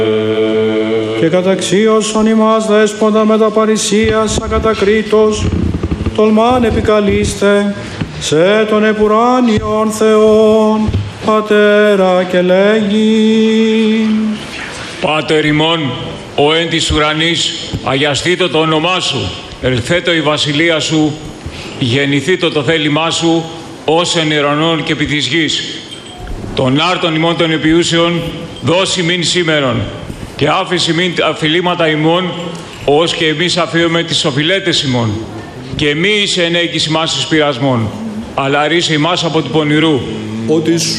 Και καταξίωσον ημάς δέσποτα με τα παρησίας ακατακρίτως, τολμάν επικαλείστε σε τον επουράνιον Θεόν, Πατέρα και λέγει. Πάτερ ημών, ο εν της ουρανής, αγιαστήτω το όνομά σου, ελθέτω η βασιλεία σου, γεννηθήτω το θέλημά σου, ως εν ουρανών και επί της γης. Τον άρτον ημών των επιούσεων, δώσει μην σήμερον, και άφηση μην αφιλήματα ημών, ως και εμείς αφίουμε τις οφειλέτες ημών. Και μη είσαι ενέγκης ημάς εις πειρασμών, αλλά ρίσε ημάς από του πονηρού. Ότι σου